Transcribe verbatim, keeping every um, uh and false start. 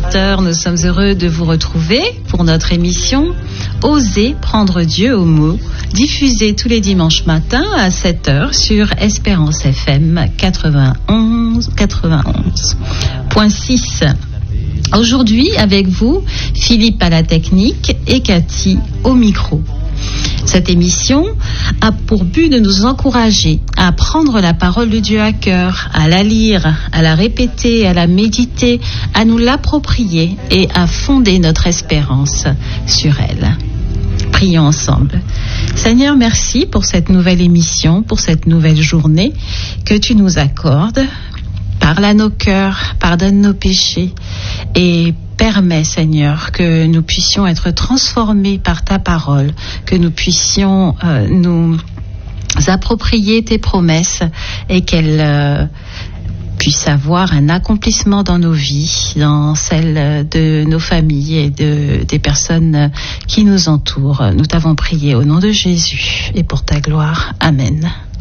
auditeurs, nous sommes heureux de vous retrouver pour notre émission Osez prendre Dieu au mot, diffusée tous les dimanches matins à sept heures sur Espérance F M quatre-vingt-onze point six. Aujourd'hui, avec vous, Philippe à la technique et Cathy au micro. Cette émission a pour but de nous encourager à prendre la parole de Dieu à cœur, à la lire, à la répéter, à la méditer, à nous l'approprier et à fonder notre espérance sur elle. Prions ensemble. Seigneur, merci pour cette nouvelle émission, pour cette nouvelle journée que tu nous accordes. Parle à nos cœurs, pardonne nos péchés et permets, Seigneur, que nous puissions être transformés par ta parole, que nous puissions euh, nous approprier tes promesses et qu'elles euh, puissent avoir un accomplissement dans nos vies, dans celles de nos familles et de, des personnes qui nous entourent. Nous t'avons prié au nom de Jésus et pour ta gloire. Amen.